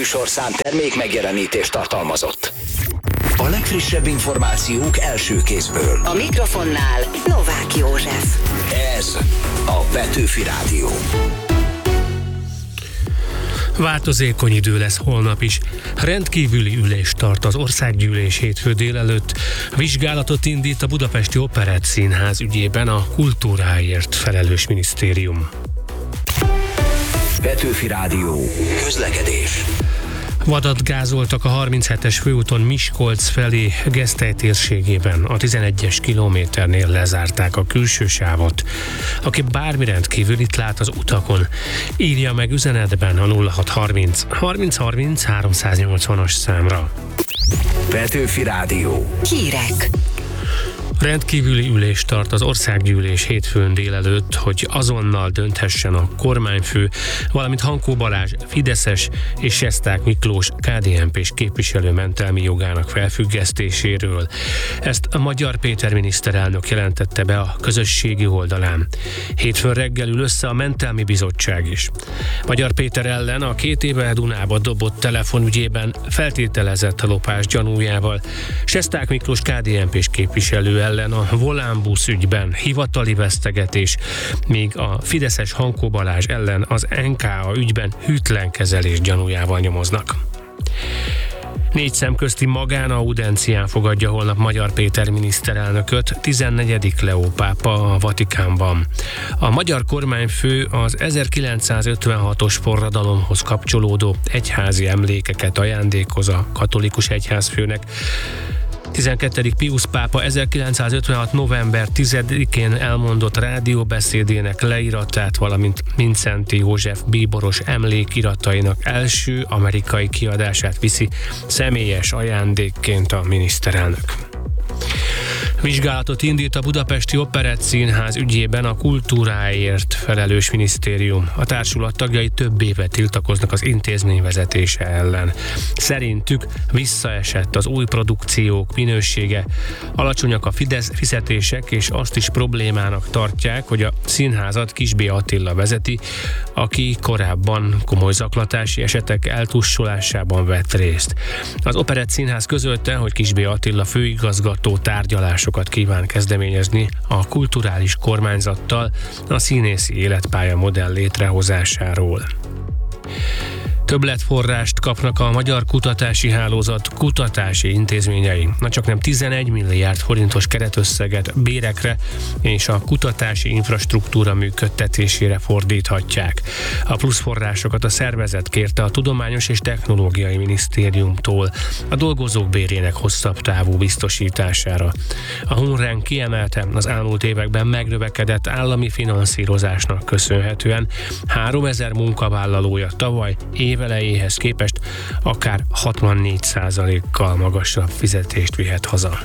műsorszám termék megjelenítést tartalmazott. A legfrissebb információk első kézből. A mikrofonnál Novák József. Ez a Petőfi Rádió. Változékony idő lesz holnap is. Rendkívüli ülést tart az országgyűlés hétfő délelőtt. Vizsgálatot indít a Budapesti Operettszínház ügyében a kultúráért felelős minisztérium. Petőfi Rádió. Közlekedés. Vadat gázoltak a 37-es főúton Miskolc felé, Gesztely térségében. A 11-es kilométernél lezárták a külső sávot. Aki bármi rendkívülit lát az utakon, írja meg üzenetben a 0630 30 30 380-as számra. Petőfi Rádió. Hírek. Rendkívüli ülést tart az országgyűlés hétfőn délelőtt, hogy azonnal dönthessen a kormányfő, valamint Hankó Balázs fideszes és Sesták Miklós KDNP-s képviselő mentelmi jogának felfüggesztéséről. Ezt a Magyar Péter miniszterelnök jelentette be a közösségi oldalán. Hétfőn reggel ül össze a mentelmi bizottság is. Magyar Péter ellen a 2 éve Dunába dobott telefonügyében feltételezett lopás gyanújával. Sesták Miklós KDNP-s képviselő ellen a Volánbusz ügyben hivatali vesztegetés, míg a fideszes Hankó Balázs ellen az NKA ügyben hűtlen kezelés gyanújával nyomoznak. 4 szemközti magánaudiencián fogadja holnap Magyar Péter miniszterelnököt 14. Leó pápa a Vatikánban. A magyar kormányfő az 1956-os forradalomhoz kapcsolódó egyházi emlékeket ajándékoz a katolikus egyházfőnek. 12. Piusz pápa 1956. november 10-én elmondott rádióbeszédének leíratát, valamint Mindszenty József bíboros emlékiratainak első amerikai kiadását viszi személyes ajándékként a miniszterelnök. Vizsgálatot indít a Budapesti Operettszínház ügyében a kultúráért felelős minisztérium. A társulat tagjai több éve tiltakoznak az intézmény vezetése ellen. Szerintük visszaesett az új produkciók minősége, alacsonyak a fizetések, és azt is problémának tartják, hogy a színházat Kiss B. Attila vezeti, aki korábban komoly zaklatási esetek eltussolásában vett részt. Az Operettszínház közölte, hogy Kiss B. Attila főigazgató tárgyalásokat kíván kezdeményezni a kulturális kormányzattal a színészi életpálya modell létrehozásáról. Többletforrást kapnak a Magyar Kutatási Hálózat kutatási intézményei. Csaknem 11 milliárd forintos keretösszeget bérekre és a kutatási infrastruktúra működtetésére fordíthatják. A pluszforrásokat a szervezet kérte a Tudományos és Technológiai Minisztériumtól a dolgozók bérének hosszabb távú biztosítására. A Hunren kiemelte, az elmúlt években megnövekedett állami finanszírozásnak köszönhetően 3000 munkavállalója tavaly évelejéhez képest akár 64%-kal magasabb fizetést vihet haza.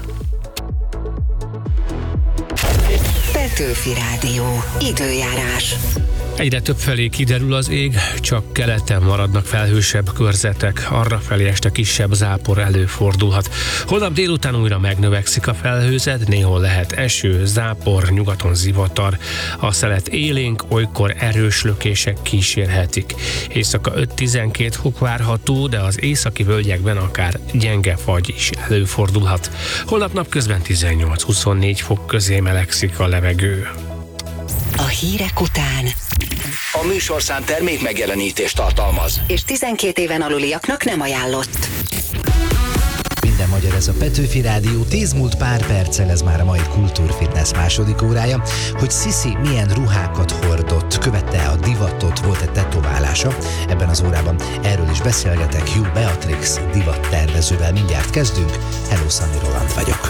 Petőfi Rádió. Időjárás. Egyre többfelé kiderül az ég, csak keleten maradnak felhősebb körzetek, arrafelé este kisebb zápor előfordulhat. Holnap délután újra megnövekszik a felhőzet, néhol lehet eső, zápor, nyugaton zivatar. A szelet élénk, olykor erős lökések kísérhetik. Éjszaka 5-12 fok várható, de az északi völgyekben akár gyenge fagy is előfordulhat. Holnap napközben 18-24 fok közé melegszik a levegő. A hírek után A műsorszám termék megjelenítést tartalmaz. és 12 éven aluliaknak nem ajánlott. Minden magyar, ez a Petőfi Rádió. 10 múlt pár perccel, ez már a mai Kultúrfitness második órája. Hogy Sisi milyen ruhákat hordott, követte a divatot, volt-e tetoválása? Ebben az órában erről is beszélgetek Hugh Beatrix divattervezővel. Mindjárt kezdünk. Hello, Szami Roland vagyok.